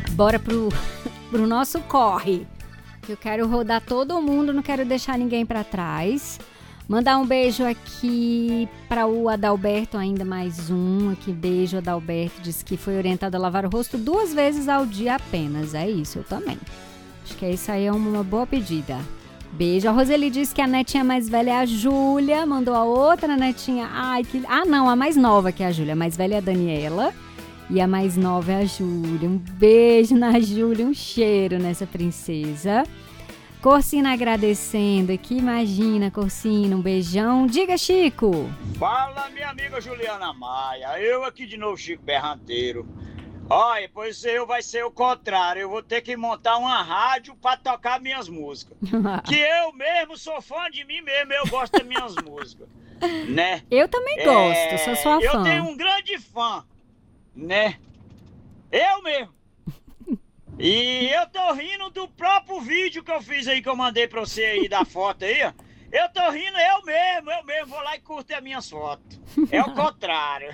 Bora pro nosso corre. Eu quero rodar todo mundo, não quero deixar ninguém pra trás. Mandar um beijo aqui para o Adalberto, ainda mais um aqui. Beijo, Adalberto. Disse que foi orientado a lavar o rosto 2 vezes ao dia apenas. É isso, eu também. Acho que isso aí é uma boa pedida. Beijo. A Roseli disse que a netinha mais velha é a Júlia. Mandou a outra netinha. Não, a mais nova que é a Júlia. A mais velha é a Daniela. E a mais nova é a Júlia. Um beijo na Júlia, um cheiro nessa princesa. Corsina agradecendo aqui, imagina, Corsina, um beijão. Diga, Chico. Fala, minha amiga Juliana Maia. Eu aqui de novo, Chico Berranteiro. Olha, pois vai ser o contrário. Eu vou ter que montar uma rádio pra tocar minhas músicas. Que eu mesmo sou fã de mim mesmo, eu gosto das minhas músicas. Né? Eu também gosto, sou sua fã. Eu tenho um grande fã, né? Eu mesmo. E eu tô rindo do próprio vídeo que eu fiz aí, que eu mandei pra você aí, da foto aí, ó. Eu tô rindo, eu mesmo, vou lá e curto as minhas fotos. É o contrário.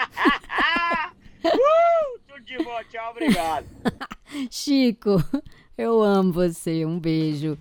Tudo de bom, tchau, obrigado. Chico, eu amo você, um beijo.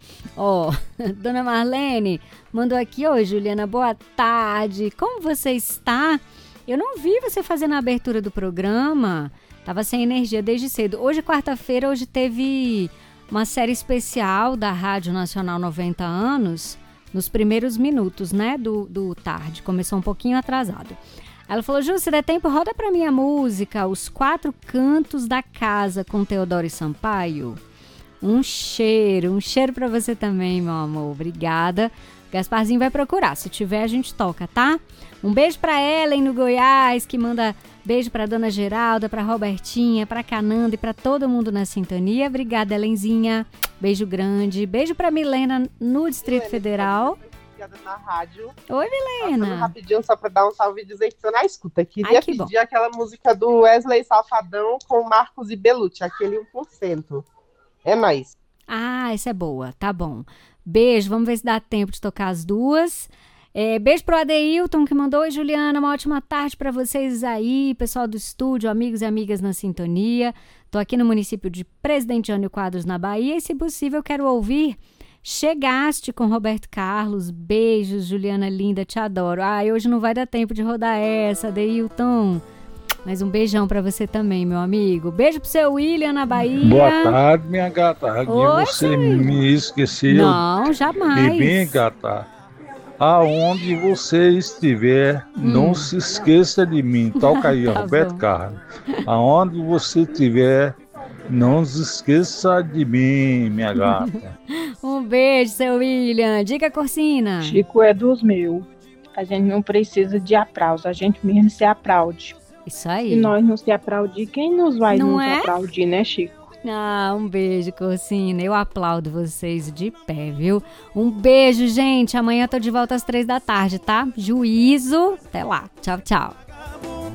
Dona Marlene mandou aqui, Juliana, boa tarde, como você está? Eu não vi você fazendo a abertura do programa. Tava sem energia desde cedo. Hoje, quarta-feira, teve uma série especial da Rádio Nacional 90 anos, nos primeiros minutos, né, do tarde. Começou um pouquinho atrasado. Ela falou, Ju, se der tempo, roda pra mim a música Os 4 Cantos da Casa, com Teodoro e Sampaio. Um cheiro pra você também, meu amor. Obrigada. Gasparzinho vai procurar. Se tiver, a gente toca, tá? Um beijo pra Ellen, no Goiás, que manda... Beijo pra Dona Geralda, pra Robertinha, pra Cananda e pra todo mundo na sintonia. Obrigada, Elenzinha. Beijo grande. Beijo pra Milena, no Distrito Federal. Na rádio. Oi, Milena. Rapidinho, só pra dar um salve e dizer que tô na escuta. Queria pedir aquela música do Wesley Safadão com Marcos e Belucci, aquele 1%. É nóis. Essa é boa, tá bom. Beijo, vamos ver se dá tempo de tocar as duas. Beijo pro Adeilton, que mandou. Oi, Juliana, uma ótima tarde para vocês aí, pessoal do estúdio, amigos e amigas na sintonia. Tô aqui no município de Presidente Jânio Quadros, na Bahia, e se possível quero ouvir Chegaste com Roberto Carlos. Beijos, Juliana linda, te adoro. Hoje não vai dar tempo de rodar essa, Adeilton. Mas um beijão pra você também, meu amigo. Beijo pro seu William, na Bahia. Boa tarde, minha gata. Oi, você me esqueceu. Não, jamais. E bem, gata, aonde você estiver, não se esqueça de mim. Toca aí, tá Roberto Carlos. Aonde você estiver, não se esqueça de mim, minha gata. Um beijo, seu William. Diga, Corsina. Chico é dos meus. A gente não precisa de aplauso, a gente mesmo se aplaude. Isso aí. Se nós não se aplaudir, quem nos vai nos aplaudir, né, Chico? Um beijo, Corsina. Eu aplaudo vocês de pé, viu? Um beijo, gente. Amanhã eu tô de volta às 3 da tarde, tá? Juízo. Até lá. Tchau, tchau.